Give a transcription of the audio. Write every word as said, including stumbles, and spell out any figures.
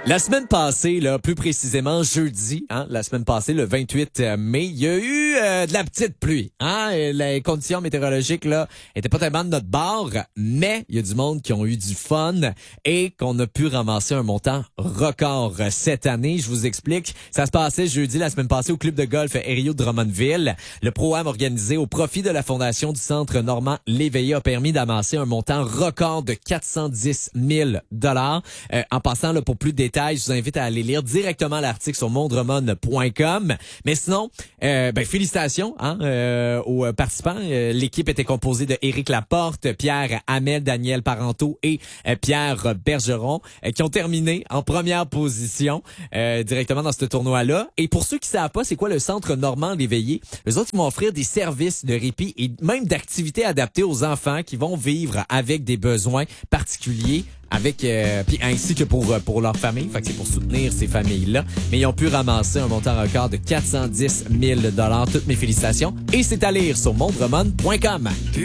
La semaine passée, là, plus précisément jeudi, hein, la semaine passée, le vingt-huit mai, il y a eu euh, de la petite pluie. Hein, et les conditions météorologiques là étaient pas tellement de notre bord, mais il y a du monde qui ont eu du fun et qu'on a pu ramasser un montant record cette année. Je vous explique. Ça se passait jeudi, la semaine passée, au club de golf Aério de Drummondville. Le pro-am organisé au profit de la Fondation du Centre Normand Léveillé a permis d'amasser un montant record de quatre cent dix mille dollars. Euh, en passant là, pour plus de détails, je vous invite à aller lire directement l'article sur mondremon point com. Mais sinon, euh, ben félicitations hein, euh, aux participants. Euh, l'équipe était composée de Éric Laporte, Pierre Hamel, Daniel Parenteau et euh, Pierre Bergeron, euh, qui ont terminé en première position euh, directement dans ce tournoi-là. Et pour ceux qui savent pas, c'est quoi le Centre Normand Léveillé? Eux autres, ils vont offrir des services de répit et même d'activités adaptées aux enfants qui vont vivre avec des besoins particuliers, avec euh, puis ainsi que pour pour leur famille. Fait que c'est pour soutenir ces familles-là. Mais ils ont pu ramasser un montant record de quatre cent dix mille dollars. Toutes mes félicitations. Et c'est à lire sur mondremon point com.